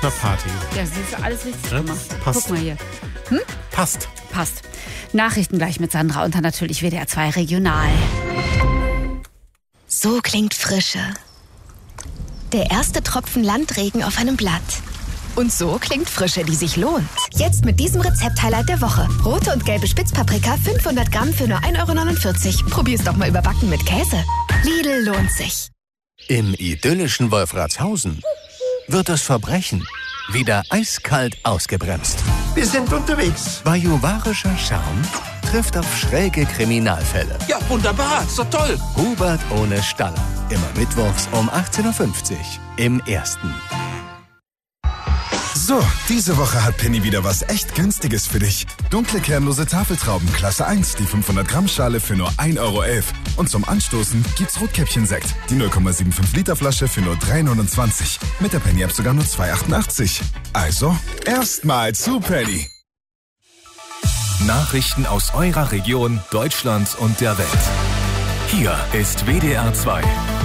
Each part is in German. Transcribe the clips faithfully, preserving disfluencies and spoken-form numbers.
einer Party. Ja, das ist alles richtig Ja, gemacht. passt. Guck mal hier. Hm? Passt. Passt. Nachrichten gleich mit Sandra und dann natürlich W D R zwei Regional. So klingt Frische. Der erste Tropfen Landregen auf einem Blatt. Und so klingt Frische, die sich lohnt. Jetzt mit diesem Rezept-Highlight der Woche. Rote und gelbe Spitzpaprika, fünfhundert Gramm für nur ein Euro neunundvierzig. Probier's doch mal überbacken mit Käse. Lidl lohnt sich. Im idyllischen Wolfratshausen wird das Verbrechen wieder eiskalt ausgebremst. Wir sind unterwegs. Bajuwarischer Charme trifft auf schräge Kriminalfälle. Ja, wunderbar. Ist doch toll. Hubert ohne Staller. Immer mittwochs um achtzehn Uhr fünfzig im Ersten. So, diese Woche hat Penny wieder was echt Günstiges für dich. Dunkle kernlose Tafeltrauben Klasse eins, die fünfhundert Gramm Schale für nur ein Euro elf. Und zum Anstoßen gibt's Rotkäppchensekt, die null Komma fünfundsiebzig Liter Flasche für nur drei neunundzwanzig. Mit der Penny-App sogar nur zwei achtundachtzig. Also, erstmal zu Penny. Nachrichten aus eurer Region, Deutschland und der Welt. Hier ist W D R zwei.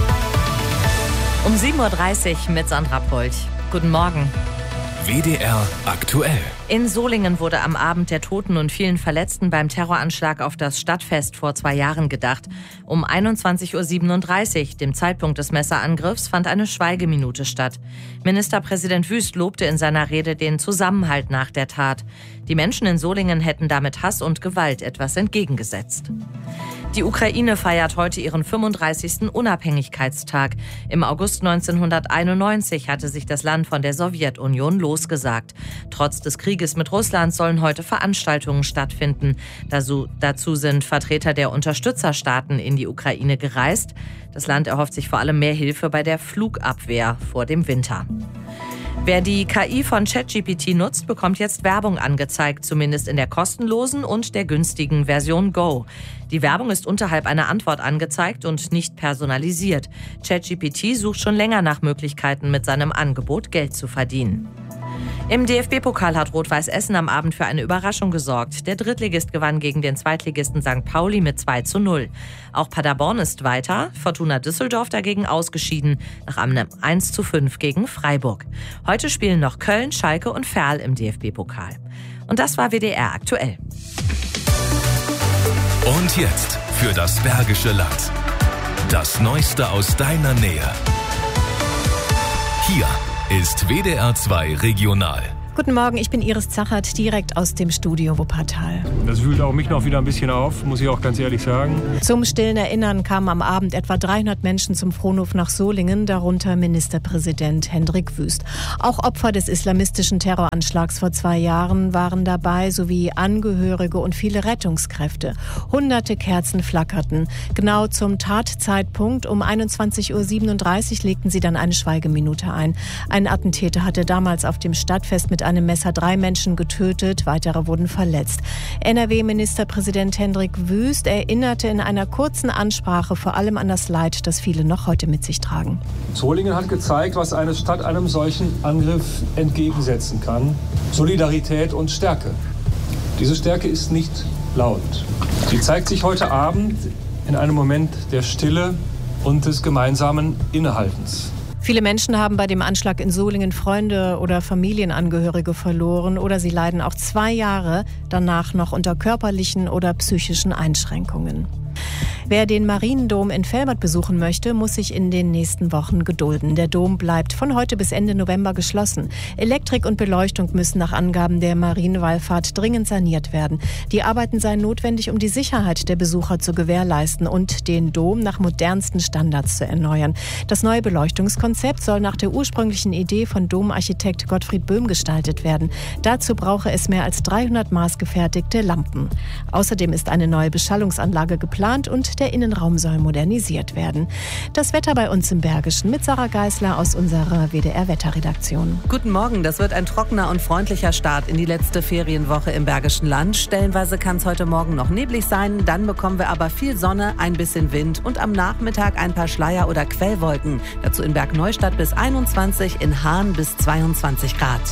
Um sieben Uhr dreißig mit Sandra Polt. Guten Morgen. W D R aktuell. In Solingen wurde am Abend der Toten und vielen Verletzten beim Terroranschlag auf das Stadtfest vor zwei Jahren gedacht. Um einundzwanzig Uhr siebenunddreißig, dem Zeitpunkt des Messerangriffs, fand eine Schweigeminute statt. Ministerpräsident Wüst lobte in seiner Rede den Zusammenhalt nach der Tat. Die Menschen in Solingen hätten damit Hass und Gewalt etwas entgegengesetzt. Die Ukraine feiert heute ihren fünfunddreißigsten Unabhängigkeitstag. Im August neunzehnhunderteinundneunzig hatte sich das Land von der Sowjetunion losgesagt. Trotz des Krieges mit Russland sollen heute Veranstaltungen stattfinden. Dazu sind Vertreter der Unterstützerstaaten in die Ukraine gereist. Das Land erhofft sich vor allem mehr Hilfe bei der Flugabwehr vor dem Winter. Wer die K I von ChatGPT nutzt, bekommt jetzt Werbung angezeigt, zumindest in der kostenlosen und der günstigen Version Go. Die Werbung ist unterhalb einer Antwort angezeigt und nicht personalisiert. ChatGPT sucht schon länger nach Möglichkeiten, mit seinem Angebot Geld zu verdienen. Im D F B-Pokal hat Rot-Weiß Essen am Abend für eine Überraschung gesorgt. Der Drittligist gewann gegen den Zweitligisten Sankt Pauli mit zwei zu null. Auch Paderborn ist weiter, Fortuna Düsseldorf dagegen ausgeschieden, nach einem eins zu fünf gegen Freiburg. Heute spielen noch Köln, Schalke und Ferl im D F B-Pokal. Und das war W D R aktuell. Und jetzt für das Bergische Land. Das Neueste aus deiner Nähe. Hier ist W D R zwei Regional. Guten Morgen, ich bin Iris Zachert, direkt aus dem Studio Wuppertal. Das wühlt auch mich noch wieder ein bisschen auf, muss ich auch ganz ehrlich sagen. Zum stillen Erinnern kamen am Abend etwa dreihundert Menschen zum Fronhof nach Solingen, darunter Ministerpräsident Hendrik Wüst. Auch Opfer des islamistischen Terroranschlags vor zwei Jahren waren dabei, sowie Angehörige und viele Rettungskräfte. Hunderte Kerzen flackerten. Genau zum Tatzeitpunkt um einundzwanzig Uhr siebenunddreißig legten sie dann eine Schweigeminute ein. Ein Attentäter hatte damals auf dem Stadtfest mit einem Messer drei Menschen getötet, weitere wurden verletzt. N R W-Ministerpräsident Hendrik Wüst erinnerte in einer kurzen Ansprache vor allem an das Leid, das viele noch heute mit sich tragen. Solingen hat gezeigt, was eine Stadt einem solchen Angriff entgegensetzen kann. Solidarität und Stärke. Diese Stärke ist nicht laut. Sie zeigt sich heute Abend in einem Moment der Stille und des gemeinsamen Innehaltens. Viele Menschen haben bei dem Anschlag in Solingen Freunde oder Familienangehörige verloren oder sie leiden auch zwei Jahre danach noch unter körperlichen oder psychischen Einschränkungen. Wer den Mariendom in Velbert besuchen möchte, muss sich in den nächsten Wochen gedulden. Der Dom bleibt von heute bis Ende November geschlossen. Elektrik und Beleuchtung müssen nach Angaben der Marienwallfahrt dringend saniert werden. Die Arbeiten seien notwendig, um die Sicherheit der Besucher zu gewährleisten und den Dom nach modernsten Standards zu erneuern. Das neue Beleuchtungskonzept soll nach der ursprünglichen Idee von Domarchitekt Gottfried Böhm gestaltet werden. Dazu brauche es mehr als dreihundert maßgefertigte Lampen. Außerdem ist eine neue Beschallungsanlage geplant und der Innenraum soll modernisiert werden. Das Wetter bei uns im Bergischen mit Sarah Geisler aus unserer W D R-Wetterredaktion. Guten Morgen, das wird ein trockener und freundlicher Start in die letzte Ferienwoche im Bergischen Land. Stellenweise kann es heute Morgen noch neblig sein, dann bekommen wir aber viel Sonne, ein bisschen Wind und am Nachmittag ein paar Schleier- oder Quellwolken. Dazu in Bergneustadt bis einundzwanzig, in Hahn bis zweiundzwanzig Grad.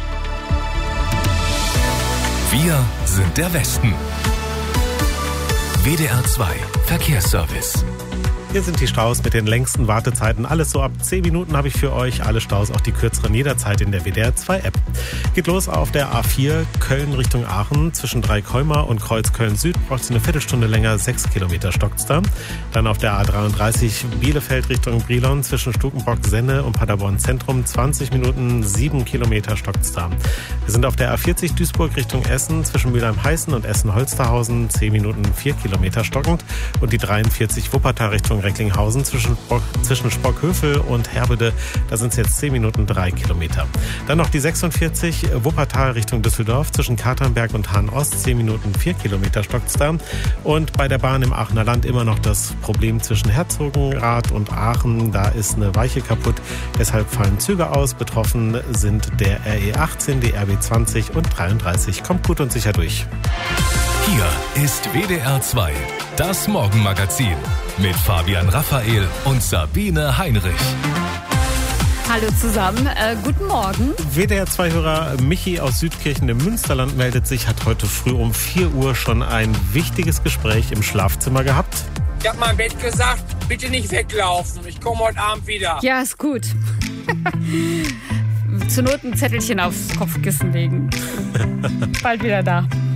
Wir sind der Westen. W D R zwei Verkehrsservice. Hier sind die Staus mit den längsten Wartezeiten. Alles so ab zehn Minuten habe ich für euch. Alle Staus, auch die kürzeren, jederzeit in der W D R zwei App. Geht los auf der A vier Köln Richtung Aachen. Zwischen Dreikolmar und Kreuz Köln-Süd braucht es eine Viertelstunde länger. Sechs Kilometer stockt's da. Dann auf der A dreiunddreißig Bielefeld Richtung Brilon. Zwischen Stukenbrock, Senne und Paderborn Zentrum. zwanzig Minuten, sieben Kilometer stockt's da. Wir sind auf der A vierzig Duisburg Richtung Essen. Zwischen Mülheim-Heißen und Essen-Holsterhausen. zehn Minuten, vier Kilometer stockend. Und die dreiundvierzig Wuppertal Richtung Recklinghausen. Zwischen, Spock, zwischen Spockhövel und Herbede. Da sind es jetzt zehn Minuten, drei Kilometer. Dann noch die sechsundvierzig Wuppertal Richtung Düsseldorf. Zwischen Katernberg und Hahn-Ost. zehn Minuten, vier Kilometer stockt's da. Und bei der Bahn im Aachener Land immer noch das Problem zwischen Herzogenrath und Aachen. Da ist eine Weiche kaputt. Deshalb fallen Züge aus. Betroffen sind der R E achtzehn, die R B zwanzig und dreiunddreißig. Kommt gut und sicher durch. Hier ist W D R zwei, das Morgenmagazin mit Fabian Raphael und Sabine Heinrich. Hallo zusammen, äh, guten Morgen. W D R zwei-Hörer Michi aus Südkirchen im Münsterland meldet sich, hat heute früh um vier Uhr schon ein wichtiges Gespräch im Schlafzimmer gehabt. Ich hab meinem Bett gesagt, bitte nicht weglaufen, ich komme heute Abend wieder. Ja, ist gut. Zur Not ein Zettelchen aufs Kopfkissen legen. Bald wieder da.